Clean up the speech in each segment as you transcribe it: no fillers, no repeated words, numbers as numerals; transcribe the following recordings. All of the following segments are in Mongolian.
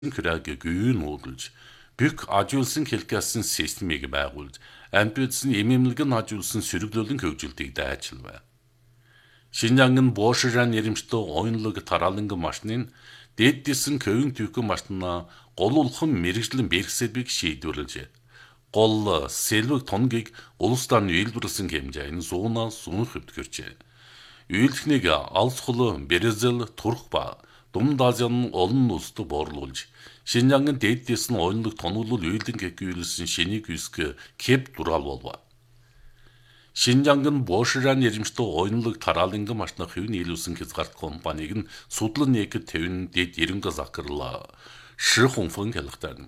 Küräge güğün olduç. Büyük acılsın kelkasın sistemigi bağıldı. Әмпетсін емемлігін ажулсын сүріглөлдің көкжілдегі дәчілбі. Шинжаңын бошыжан еримшті ойынлығы таралыңғы машынын деттесін көвің түйкі машынына қол ұлқын мерікшілін беркседбек шейдөрілжі. Қолы, селвік тонгек ұлыстан үйілбірісін кемжайын зоңына суны хүпті көрчі. Үйілтікнеге алсқылы березел тұрқпа, Думдазянын олын ұсты борылылж. Шинжаңын деттесін ойынлық тонулыл үйілдің кекі үйлісін шенек үйіскі кеп турал болба. Шинжаңын бошыжан еримшті ойынлық таралыңғы машына қүйін елусін кезғарт компанигін сутлын екі тәуін дет ерінгі зақырыла. Шы құңфын келіқтарын.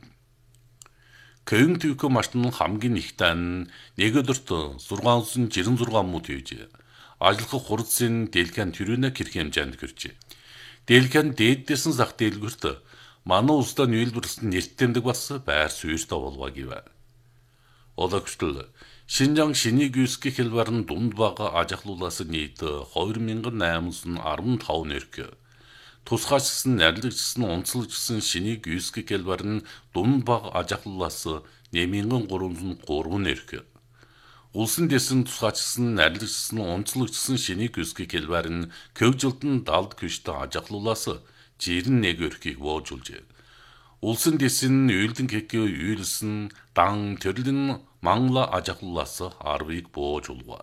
Кöyün tüykü машынын хамгин ихтан неге дұрты зұрғансын жерін зұрған мұ түйді. Ажылқы қорытсын делкен түріне кіргем жәнді көрчі. Делкен дейттесін зақ дейл көрті. Маны ұстан үйіл бұрысын ерттендік басы бәр сүйісті болуға кева. Ода күштілі. Шинжаң шені күйіске келбарын думдбаға ажақлуласы нейті қойырменгі нәмізін армын тауын өркі. Тусқашысын, әрлікшісін, онсылықшысын шені күйіске келбарын думдбаға ажақлуласы неменгін қорынзын қорғын өркі. Улсын десін тусқачысын, әрлікшісін, онсылықшысын шені күйіске келбарын көк жылтын далды көшті ажақлуласы жерін неге өркек боğulcu. Улсын десін үйілдің кеке үйілісін таң төрілдің маңла ажақлуласы арбейік боğulcu가.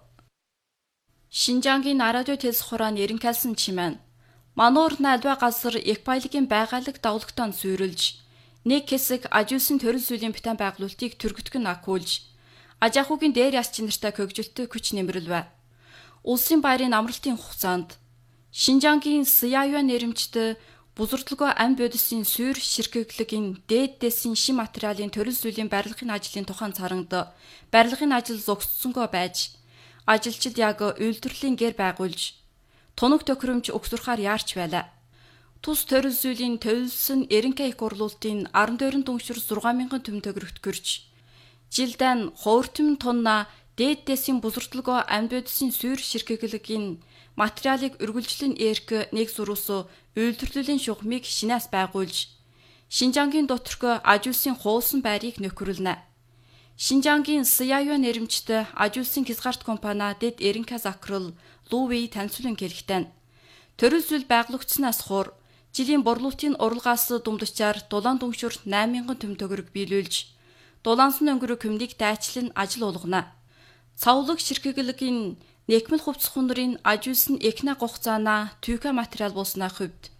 Шинжангийн радио тез хуран еринкалсан чимэн. Мануурн альва газар экбайлыгийн байгаалык давлагтан сүйрүүлж, нэг хэсэг ажуулсан төрөл зүйлийн битэн байгуулалтыг түргэтгэн акуулж, ажаахуугийн дээр ясч нартай көгжилтөй күч нэмрэлвэ. Улсын байрын амралтын хугацаанд Шинжангийн Сяюан нэрэмжтэй бузурдлогоо ам бодисын сүйр ширхэглэгийн дээддээсийн шим материалын төрөл зүйлийн барилгын ажлын тухайн царангад барилгын ажил зогссонгоо байж, ажилчид яг үйлдвэрлэлийн гэр байгуулж, тунаг төхөөрөмж өгсөрхаар яарч байлаа. Тус төрөл зүйлийн төлсөн эренкэ их урлуултын 14 дүншир 6000 төм төгрөгт гэрч, жилдэн хоортом тонна дээддээсийн бузурдлогоо ам бодисын сүйр ширхэглэгийн материалыг үргэлжлэн эрк нэг сурусо үйлдвэрлэлийн шугамыг шинээс байгуулж, Шинжангийн доторх ажуулсан хуулсан байрыг нөхөрлөнө. Шинжангийн Сяюан нэрэмжтэй ажуулсан хязгаарт компани дэд эренкэ закрал Луви танилцуулан хэлэхдээ төрөл зүйл байгуулагдсанаас хуур жилийн борлуулалтын уралгаас думдчаар дулаан дүншүр 8000 төм төгрөг биелүүлж, дулаансан өнгөрөө көмнийг дайчлан ажил болгоно. Цавлаг ширхэглэгийн Некмэл хувцс хундрын ажуулсан экна гугцаана түйка материал болснаа хувьд.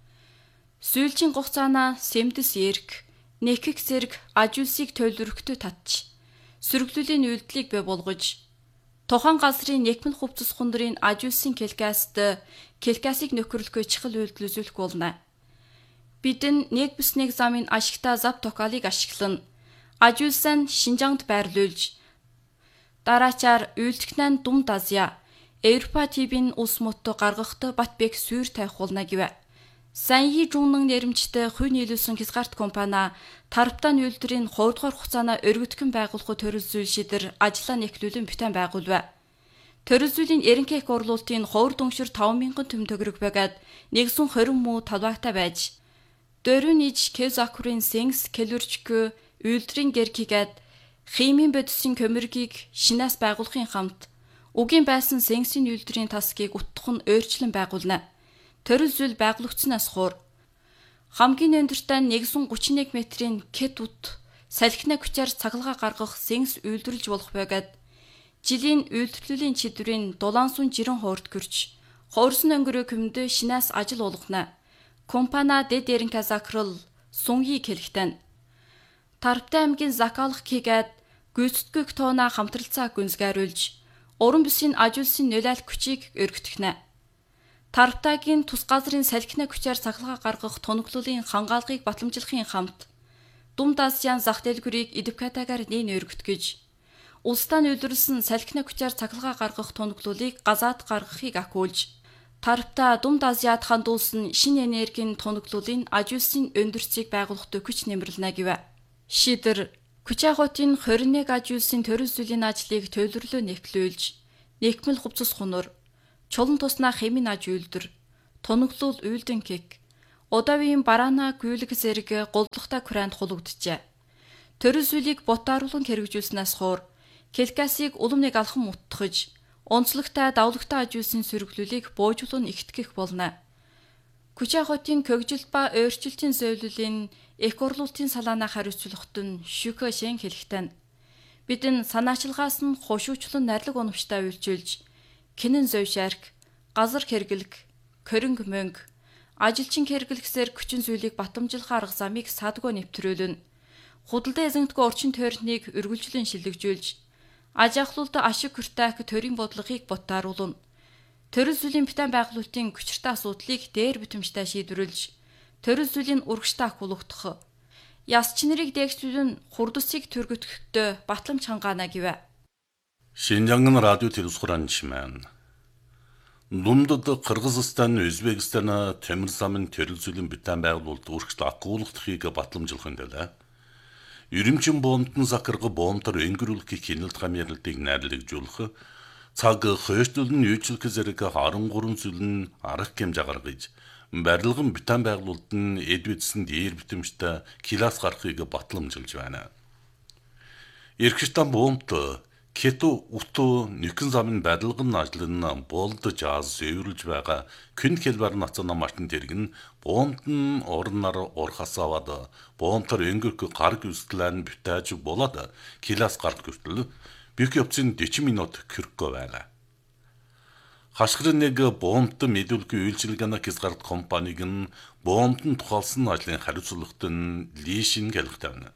Сүүлчийн гугцаана сэмдэс эрг, некэг зэрэг ажуулсыг төлөвлөрөхтэй татж, сөрөглөлийн үйлдэлийг бий болгож, тухайн газрын некмэл хувцс хундрын ажуулсан келкасыг нөхөрлөхөө чухал үйлдэл үзүүлэх болно. Бидэн нэг бүс нэг замын ашигта зав токалыг ашиглан, ажуулсан Шинжангд байрлуулж, дараачаар үйлдэгнэн Думдазя, Европа ТВ-ийн улс мөттө гаргахтай Батбек сүйр тавих болно гэвэ. Саньи Жуннын нэрэмжтэй хувь нийлүүлсэн хязгаарт компани тарптан үйлдвэрийн 2 дугаар хугацаанаа өргөдгөн байгуулах төрөл зүйл шийдэр ажлаа нэхлүүлэн бүтэн байгуулвэ. Төрөл зүйлийн эренкэ их урлуултын ховор дүншир 5000 төм төгрөг байгаад 120 муу талбайтай байж, дөрөв ниж Кэзакурын Сэнс Келүрчкө үйлдвэрийн гэркигээд химийн бодисын көмөргийг шинээс байгуулахын хамт үгийн байсан Сэнсийн үйлдвэрийн тасгийг утгах нь өөрчлөн байгуулна. Төрөл зүйл байгуулагдсанаас хуур хамгийн өндөртэй 131 метрийн кет ут салхина хүчээр цахилгаан гаргах Сэнс үйлдвэрлэж болох байгаад жилийн үйлдвэрлэлийн чиглэрийн дулаансун жирэн хоорт гэрч хоорсон өнгөрөө көмөдө шинээс ажил болгоно. Компани дэд эренкэ закрал Суньи хэлэхдээ Тарптай аймгийн Закалах хийгээд гүйцэтгэх тоона хамтралцаа гүнзгийрүүлж, уран бүсийн ажуулсан нөлөөлөл хүчийг өргөтгөнө. Тарптайгийн тус газрын салхина хүчээр цахилгаан гаргах тоноглолын хангаалгыг батламжуулахын хамт Думдазян зах дэлгүүрийг идэвхэтагаар нээн өргөтгөж, улстан үйлдвэрлэсэн салхина хүчээр цахилгаан гаргах тоноглолыг газаад гаргахыг акуулж, Тарпта Думдазяд хандуулсан шинэ энергийн тоноглолын ажуулсан өндөрцийг байгуулахад хүч нэмэрлэнэ гэвэ. Шийдэр Күчааготын 21 ажуулсан төрөл зүйлийн ажлыг төлөвлөлөө нэхлүүлж, Некмэл хувцс хунур, чулан туснаа хэмийн аж үйлдвэр, тоноглол үйлдэн кек, Удавын бараана гүйлэг зэрэг голдлогтой куранд хулгджээ. Төрөл зүйлийг ботааруулан хэрэгжүүлснээс хойш Келкасыг улам нэг алхам утгаж, онцлогтой давлагтай ажуулсан сөрөглөлийг буужуулан ихтгэх болно. Күчахотын көгжилт ба өөрчлөлтийн зөвлөлийн их урлуултын салаанаа хариуцлагт нь шүкэшэн хэлэхтэн. Бидэн санаачилгаас нь хушуучлан найрлаг уламжтай үйлчилж, кинэн зовшарк, газар хэргэлэг, коринг мөнгө, ажилчин хэргэлгсээр хүчин зүйлийг батамжилах арга замыг садгүй нэвтрүүлнэ. Худалдан эзэмтгөө орчин тойрныг үргэлжлэн шилэгжүүлж, аж ахлуулд ашиг хүртээх төрийн бодлогыг ботааруулна. Төрөл зүйлийн битэн байгуулалтын хүчиртэй асуудлыг дээр битэмжтэй шийдвэрлэж, төрөл зүйлийн урагштай ахуулгах, яс чинэрийг дээгшүүлэн хурдсыг түргэтгэхдээ батламж хангаана гэвэ. Шинжангын радио телевизхуран чимэн. Думдад Кыргызстан, Өзбекстан, Темир замын төрөл зүйлийн битэн байгуулалт урагштай ахуулгахыг батламжлахын дэлэ. Юримчин боомтон закарга боомтор өнгөрүүлэх хяналт хамьяалтыг найрлагжуулах, цаг хөөшлөлн үйлчлэх зэрэг 13 зүйл нь арга хэмжээ гаргаж, барилгын битэн байгуулалт нь эдвэдсэн дээр битэмжтэй класс гаргахыг батламжилж байна. Иргэштан боомт Кету уту нөхөн замын барилгын ажлын болдож аз зөвөрлж байгаа күн хэлбэр нацана машин тэргэн боомт нь орноор орхасавад боомтор өнгөрөх гарг үстлэн битэж болоод класс гард хүртэл бүх явцын 40 минут хүрхгүй байна. Хашгирын нэг боомт мэдүүлгүй үйлчилгээний хязгаарт компаниг нь боомтон тухайлсан ажлын хариуцлагт нь лишин гэлэгтэн.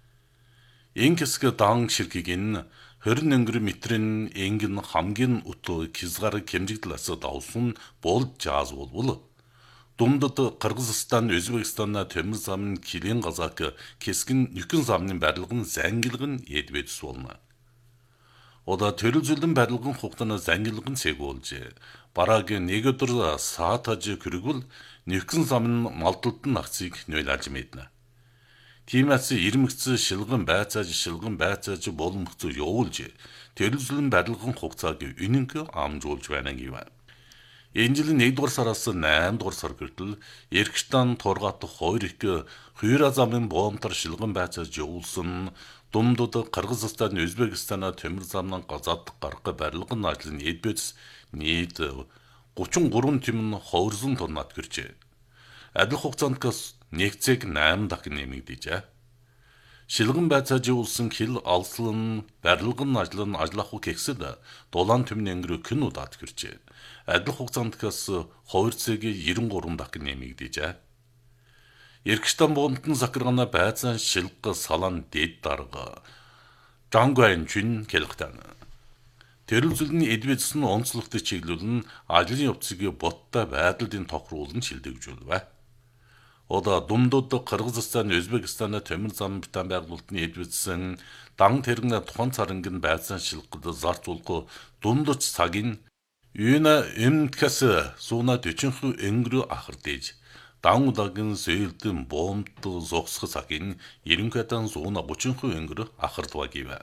Инксг дан ширхгийг нь 20 өнгөр метрийн энгэн хамгийн утуу хязгаарыг хэмжигдлээс давсан болд жаз болбол думдад Кыргызстан, Өзбекстан, Темир замын килен газак кескин нөхөн замын барилгын зангилгын эдвэдс болно. Ода төрөл зүйлэн барилгын хугацааны зангилгын цэг болж бараг нэг өдөр саатаж хүргвэл нөхөн замын малталтын акцийг нөөлж мэднэ. Тиймээс ирмэгц шилгэн байцааж боломжтой явуулж төрөл зүйлэн барилгын хугацааг үнэнг амжуулж байна гэв. Энэ жилийн 1-р сараас 8-р сар хүртэл Иргэштан Тургат 2 их Хүйра замын боомтор шилгэн байцааж явуулсан думдууд Кыргызстан, Өзбекстан, Темир замын газад гарга барилгын ажлын эдбэс нийт 33 тимн ховрсон тоннад гэрчээ. Адил хугацаанд нэгцэг 8 дахин нэмэгдэжээ. Шилгэн байцааж явуулсан хил алслан барилгын ажлын ажиллах гэхсэд дулаан төмний өнгөрөө күн удаад гэрчээ. Адил хугацаанд 2 93 дахин нэмэгдэжээ. Иргэштан боомтон закаргана байцаан шилг салан дэд дарга Жангуайн чин гэлэгтэн. Төрөл зүйлний эдвэдс нь онцлогтой чиглүүлэн ажлын явцыг боттой байдалд тохируулан шилдэгжүүлвэ. Ода думдууд Кыргызстан, Өзбекстан, Темир зам битэн байгуулалтын эдвэдсэн дан тэрэгнэ тухайн царангын байцаан шилгэд зарцуулах дундч цагийн юуна эмтгэс сууна 40 өнгөрөө ахардэж дан удагийн сөйлдэн боомт зогсох цагийн 90-дан сууна 30 өнгөрөө ахардва гэв.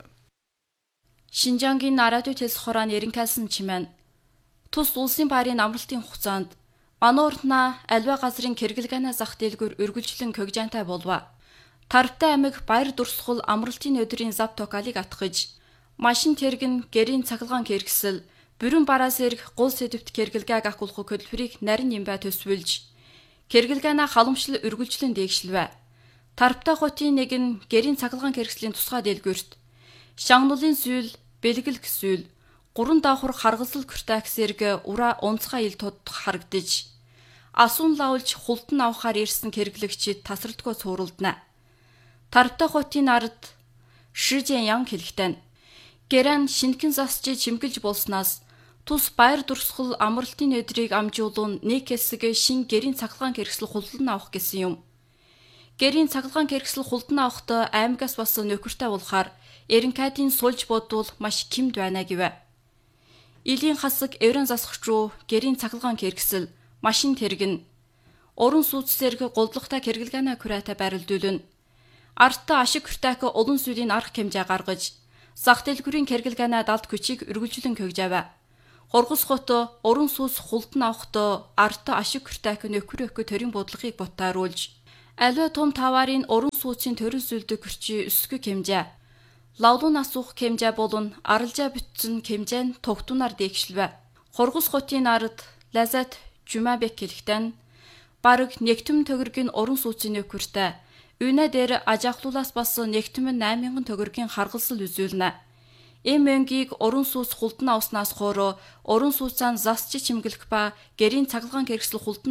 Шинжангийн радио телевизхуран эренкалсан чимэн тус улсын баарын амралтын хугацаанд Манууртна альва газрын кэргэлгэнэ зах дэлгүүр үргэлжлэн көгжантай болва. Тарвтай аймаг баяр дурсгал амралтын өдрийн зав токалыг атгаж, машин тэргэн гэрийн цахилгаан кэргсэл, бүрэн бараас эрг гол сэдвт кэргэлгээг ахуулах хөдөлмөрийг нарийн нэмбай төсвөлж, кэргэлгэнэ халамжлал үргэлжлэн дээгшилвэ. Тарвтай хотын нэг нь гэрийн цахилгаан кэргслийн тусгай дэлгүүрт шагнулын сүүл, бэлгэлх сүүл, гурван давхар харгалзал күртэгсэрг ура онцгой ил тод харагдаж асуун лавлж хултан авахаар ирсэн кэргэлэгчид тасралтгүй цууралдана. Тарвтай хотын ард Шижэн ян хэлэхтэн. Гэрэн шинхэн засч чимгэлж болсноос тус баяр дурсгал амралтын өдрийг амжуулан нэг хэсэг шин гэрийн цахилгаан кэргсэл хулдан авах гэсэн юм. Гэрийн цахилгаан кэргсэл хулдан авахт аймагаас бас нөхөртэй болохоор эренкадын сулж бодвол маш хэмд байна гэв. Илийн хасаг еврен засагч руу гэрийн цахилгаан кэргсэл машин тэргэн уран сүйцсэрг голдлогтой кэргэлгэнэ күрэтэ барилдуулна. Артта ашиг хүртээх улан сүлийн арга хэмжээ гаргаж, зах дэлгүүрийн кэргэлгэнэ далд күчийг үргэлжлэн көгжавэ. Хоргосгото уран сүнс хулдан авахдоо арта ашиг хүртайх нөхрөөхө төрийн бодлогыг бутааруулж аливаа том таварын уран сүнсийн төрөл зүйлдэг гэрчи өсгөх хэмжээ. Лавлын асуух хэмжээ болон аралжаа бүтсэн хэмжээ нь тогтунаар дээгшилвэ. Хоргосготын ард Лазат Жумабек хэлэхдээ бараг нэгтэн төгрөгийн уран сүнсийн нөхөртэй үнэ дээр ажаахлуулаас бас нэгтэн 8,000 төгрөгийн харгалзал үзүүлнэ. Ийм мөнгийг уран сүнс хулдан авснаас хойш уран сүнсään засч чимгэлэх ба гэрийн цахилгаан хэрэгсэл хулдан